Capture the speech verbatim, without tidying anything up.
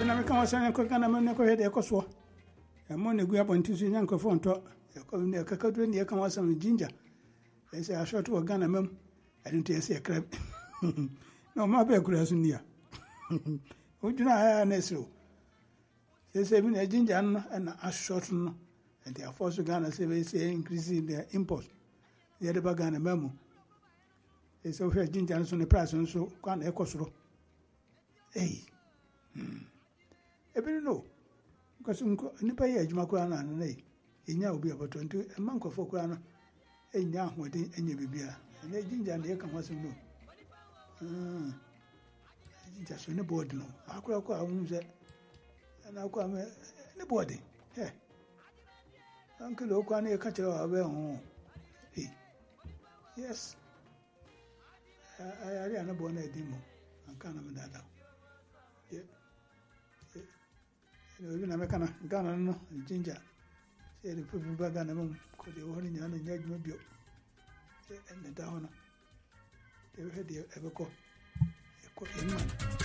na me kan wasan ko kana me ko hede ko so e mo ne gu abonti so nyan ko fon to e ko ne ka ka do ne kan wasan ginger e se a short wo gana mem I didn't say crab no ma be kura so nia o juna ha na so se se bi na ginger no na a short no and they are forced to Ghana say say increasing their import the other Ghana memo e so fe ginger so ne price so kwa na e ko soro eh ebe no because nipa ye adwuma kwa na na e nya obi abato nti e man kofo kwa na e nya ahode enye bibia na ginger na e kan waso no mm ginger so ne board no akura kwa hu se na kwa me ne board eh uncle o kwa na e ka chere abe ho eh yes ayari ana bona edimo anka na me dada Ebe na meka na Ghana no ginger se de fufu ba Ghana mo ko de woni nya na nya djuma bio se en da hono de we de ebe ko e ko e man